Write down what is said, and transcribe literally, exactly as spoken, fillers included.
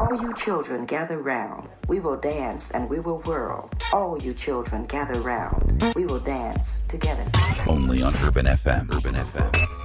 All you children gather round. We will dance and we will whirl. All you children gather round. We will dance together. Only on Urban F M. Urban F M.